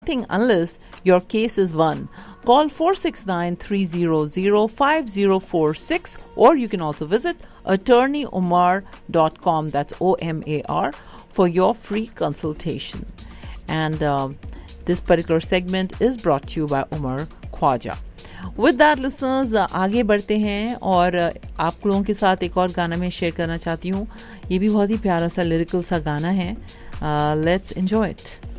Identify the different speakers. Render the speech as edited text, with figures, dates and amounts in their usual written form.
Speaker 1: nothing unless your case is won. Call 469-300-5046 or you can also visit attorneyomar.com, that's OMAR, for your free consultation. And this particular segment is brought to you by Umar Khwaja. With that, listeners, आगे बढ़ते हैं और आप लोगों के साथ एक और गाना मैं शेयर करना चाहती हूँ. ये भी बहुत ही प्यारा सा लिरिकल सा गाना है. Let's enjoy it.